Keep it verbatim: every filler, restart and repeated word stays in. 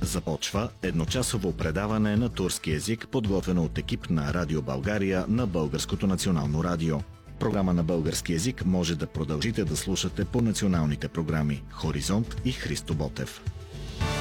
Започва едночасово предаване на турски език, подготвено от екип на Радио България на Българското национално радио. Програма на български език може да продължите да слушате по националните програми Хоризонт и Христо Ботев.